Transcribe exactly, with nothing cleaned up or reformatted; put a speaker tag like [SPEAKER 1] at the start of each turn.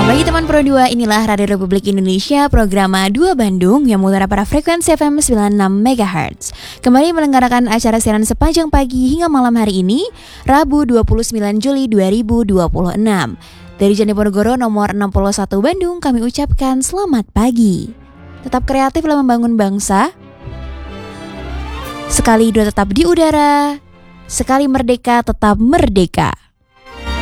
[SPEAKER 1] Selamat pagi teman Pro dua, inilah Radio Republik Indonesia, program dua Bandung yang mengutara pada frekuensi F M sembilan puluh enam megahertz. Kembali melenggarakan acara siaran sepanjang pagi hingga malam hari ini, Rabu dua puluh sembilan Juli dua ribu dua puluh enam. Dari Janiponegoro nomor enam puluh satu Bandung, kami ucapkan selamat pagi. Tetap kreatif dalam membangun bangsa. Sekali dua tetap di udara, sekali merdeka tetap merdeka.